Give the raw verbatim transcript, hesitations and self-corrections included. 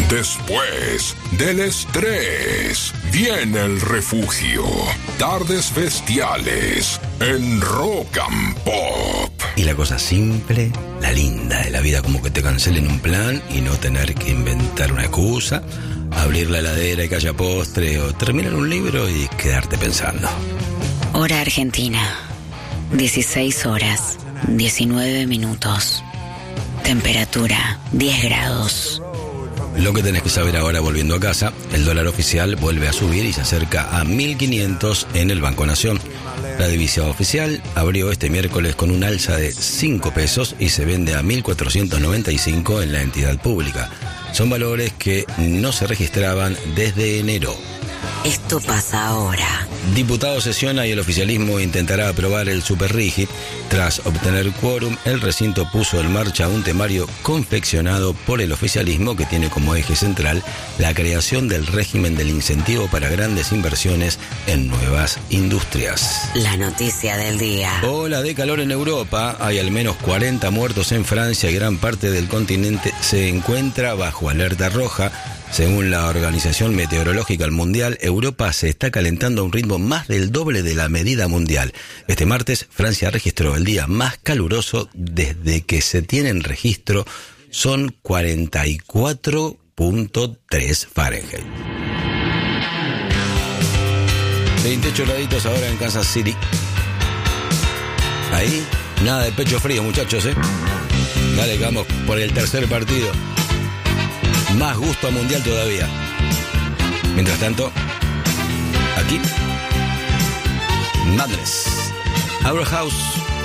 Después del estrés, viene el refugio. Tardes bestiales en Rock and Pop. Y la cosa simple, la linda de la vida, como que te cancelen un plan y no tener que inventar una excusa, abrir la heladera y que haya postre, o terminar un libro y quedarte pensando. Hora Argentina, dieciséis horas, diecinueve minutos. Temperatura, diez grados. Lo que tenés que saber ahora volviendo a casa, el dólar oficial vuelve a subir y se acerca a mil quinientos en el Banco Nación. La divisa oficial abrió este miércoles con un alza de cinco pesos y se vende a mil cuatrocientos noventa y cinco en la entidad pública. Son valores que no se registraban desde enero. Esto pasa ahora. Diputado sesiona y el oficialismo intentará aprobar el superrígid. Tras obtener quórum, el recinto puso en marcha un temario confeccionado por el oficialismo que tiene como eje central la creación del régimen del incentivo para grandes inversiones en nuevas industrias. La noticia del día. Ola de calor en Europa. Hay al menos cuarenta muertos en Francia y gran parte del continente se encuentra bajo alerta roja. Según la Organización Meteorológica Mundial, Europa se está calentando a un ritmo más del doble de la medida mundial. Este martes, Francia registró el día más caluroso desde que se tiene en registro. Son cuarenta y cuatro punto tres Fahrenheit. veintiocho graditos ahora en Kansas City. Ahí, nada de pecho frío, muchachos, ¿eh? Dale, vamos por el tercer partido. Más gusto a mundial todavía. Mientras tanto, aquí, Madness, Our House.